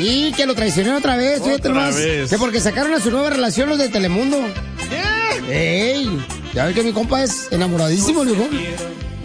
Y que lo traicionó otra vez, fíjate más. Que porque sacaron a su nueva relación los de Telemundo. ¿Qué? ¡Ey! Ya ves que mi compa es enamoradísimo, viejo.